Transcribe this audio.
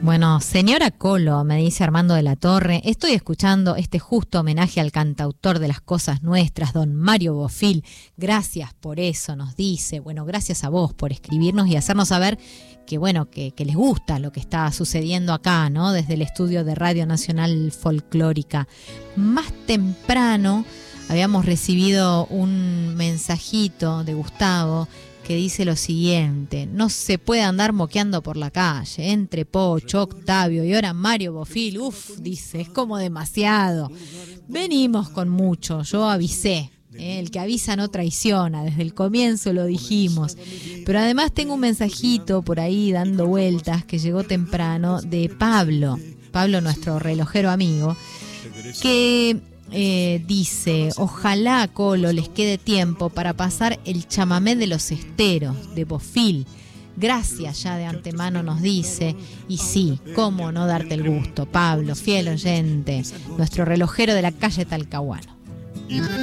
Bueno, señora Colo, me dice Armando de la Torre, estoy escuchando este justo homenaje al cantautor de las cosas nuestras, don Mario Bofill. Gracias por eso, nos dice. Bueno, gracias a vos por escribirnos y hacernos saber que, bueno, que les gusta lo que está sucediendo acá, ¿no? Desde el estudio de Radio Nacional Folclórica. Más temprano habíamos recibido un mensajito de Gustavo que dice lo siguiente: no se puede andar moqueando por la calle, entre Pocho, Octavio y ahora Mario Bofill, dice, es como demasiado. Venimos con mucho, yo avisé, el que avisa no traiciona, desde el comienzo lo dijimos, pero además tengo un mensajito por ahí dando vueltas que llegó temprano de Pablo, nuestro relojero amigo, que dice: ojalá, Colo, les quede tiempo para pasar el chamamé de los esteros de Bofill. Gracias ya de antemano, nos dice. Y sí, cómo no darte el gusto, Pablo, fiel oyente, nuestro relojero de la calle Talcahuano.